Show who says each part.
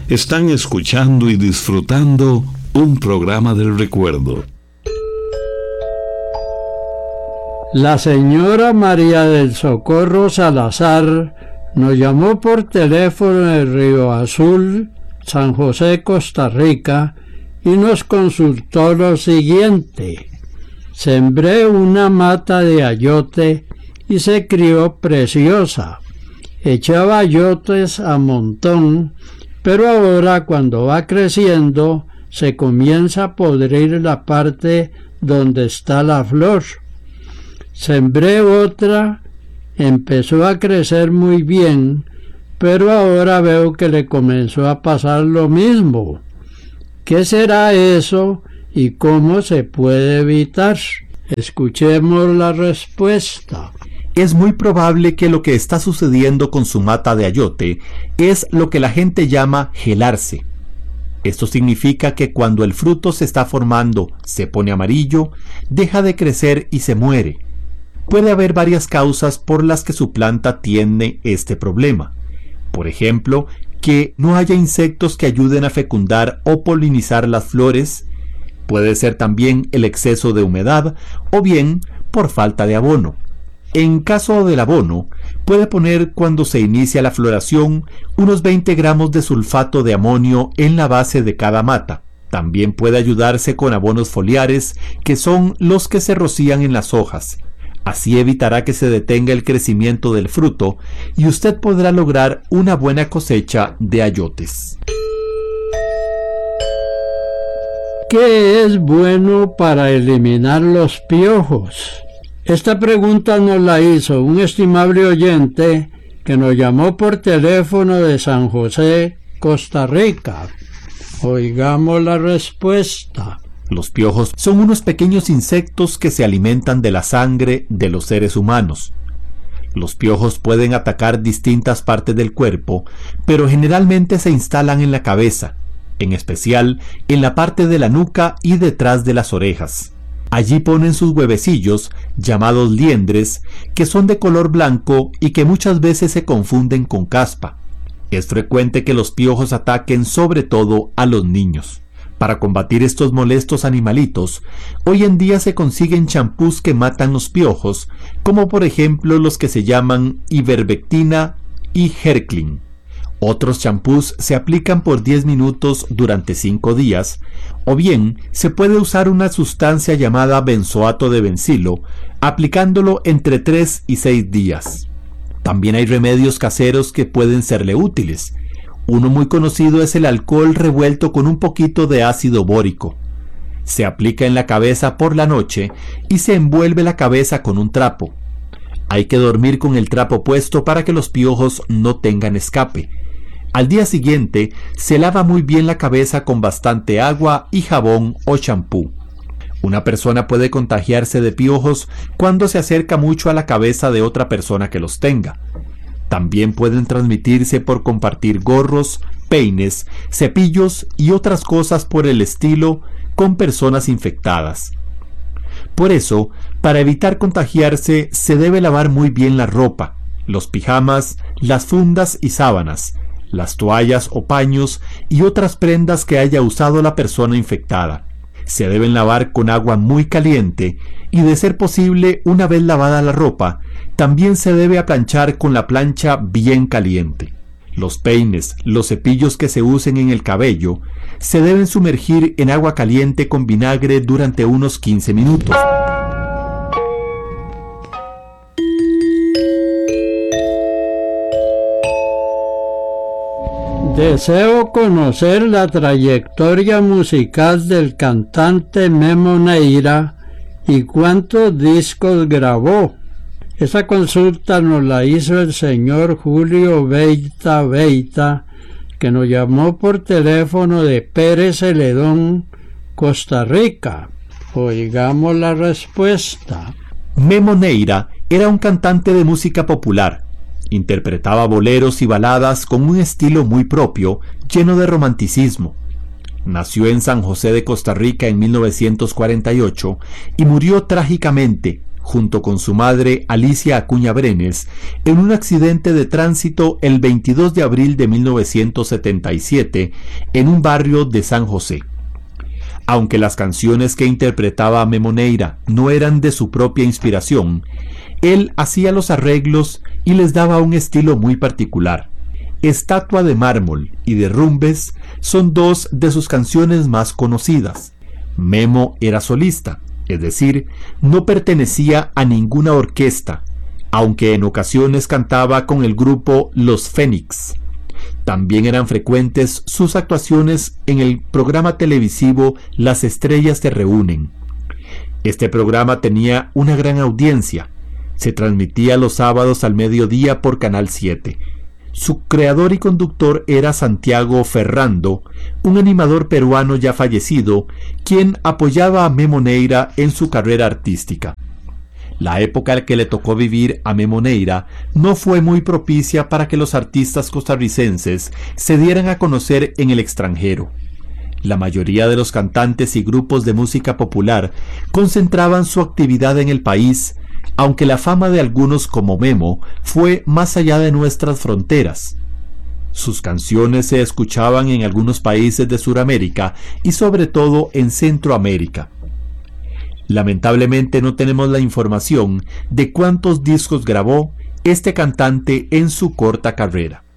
Speaker 1: Están escuchando y disfrutando un programa del recuerdo.
Speaker 2: La señora María del Socorro Salazar nos llamó por teléfono de Río Azul, San José, Costa Rica, y nos consultó lo siguiente. Sembré una mata de ayote y se crió preciosa. Echaba ayotes a montón, pero ahora cuando va creciendo se comienza a podrir la parte donde está la flor. Sembré otra, empezó a crecer muy bien, pero ahora veo que le comenzó a pasar lo mismo. ¿Qué será eso y cómo se puede evitar? Escuchemos la respuesta.
Speaker 3: Es muy probable que lo que está sucediendo con su mata de ayote es lo que la gente llama gelarse. Esto significa que cuando el fruto se está formando, se pone amarillo, deja de crecer y se muere. Puede haber varias causas por las que su planta tiene este problema. Por ejemplo, que no haya insectos que ayuden a fecundar o polinizar las flores. Puede ser también el exceso de humedad o bien por falta de abono. En caso del abono, puede poner cuando se inicia la floración unos 20 gramos de sulfato de amonio en la base de cada mata. También puede ayudarse con abonos foliares, que son los que se rocían en las hojas. Así evitará que se detenga el crecimiento del fruto y usted podrá lograr una buena cosecha de ayotes.
Speaker 2: ¿Qué es bueno para eliminar los piojos? Esta pregunta nos la hizo un estimable oyente que nos llamó por teléfono de San José, Costa Rica. Oigamos la respuesta.
Speaker 3: Los piojos son unos pequeños insectos que se alimentan de la sangre de los seres humanos. Los piojos pueden atacar distintas partes del cuerpo, pero generalmente se instalan en la cabeza, en especial en la parte de la nuca y detrás de las orejas. Allí ponen sus huevecillos, llamados liendres, que son de color blanco y que muchas veces se confunden con caspa. Es frecuente que los piojos ataquen sobre todo a los niños. Para combatir estos molestos animalitos, hoy en día se consiguen champús que matan los piojos, como por ejemplo los que se llaman ivermectina y Herclin. Otros champús se aplican por 10 minutos durante 5 días, o bien se puede usar una sustancia llamada benzoato de bencilo, aplicándolo entre 3 y 6 días. También hay remedios caseros que pueden serle útiles. Uno muy conocido es el alcohol revuelto con un poquito de ácido bórico. Se aplica en la cabeza por la noche y se envuelve la cabeza con un trapo. Hay que dormir con el trapo puesto para que los piojos no tengan escape. Al día siguiente se lava muy bien la cabeza con bastante agua y jabón o champú. Una persona puede contagiarse de piojos cuando se acerca mucho a la cabeza de otra persona que los tenga. También pueden transmitirse por compartir gorros, peines, cepillos y otras cosas por el estilo con personas infectadas. Por eso, para evitar contagiarse, se debe lavar muy bien la ropa, los pijamas, las fundas y sábanas, las toallas o paños y otras prendas que haya usado la persona infectada. Se deben lavar con agua muy caliente y, de ser posible, una vez lavada la ropa, también se debe aplanchar con la plancha bien caliente. Los peines, los cepillos que se usen en el cabello, se deben sumergir en agua caliente con vinagre durante unos 15 minutos.
Speaker 2: Deseo conocer la trayectoria musical del cantante Memo Neira y cuántos discos grabó. Esa consulta nos la hizo el señor Julio Beita, que nos llamó por teléfono de Pérez Celedón, Costa Rica. Oigamos la respuesta.
Speaker 3: Memo Neira era un cantante de música popular. Interpretaba boleros y baladas con un estilo muy propio, lleno de romanticismo. Nació en San José de Costa Rica en 1948 y murió trágicamente, junto con su madre Alicia Acuña Brenes, en un accidente de tránsito el 22 de abril de 1977 en un barrio de San José. Aunque las canciones que interpretaba Memo Neira no eran de su propia inspiración, él hacía los arreglos y les daba un estilo muy particular. Estatua de Mármol y Derrumbes son dos de sus canciones más conocidas. Memo era solista, es decir, no pertenecía a ninguna orquesta, aunque en ocasiones cantaba con el grupo Los Fénix. También eran frecuentes sus actuaciones en el programa televisivo Las Estrellas se reúnen. Este programa tenía una gran audiencia. Se transmitía los sábados al mediodía por Canal 7. Su creador y conductor era Santiago Ferrando, un animador peruano ya fallecido, quien apoyaba a Memo Neira en su carrera artística. La época que le tocó vivir a Memo Neira no fue muy propicia para que los artistas costarricenses se dieran a conocer en el extranjero. La mayoría de los cantantes y grupos de música popular concentraban su actividad en el país, aunque la fama de algunos como Memo fue más allá de nuestras fronteras. Sus canciones se escuchaban en algunos países de Sudamérica y sobre todo en Centroamérica. Lamentablemente no tenemos la información de cuántos discos grabó este cantante en su corta carrera.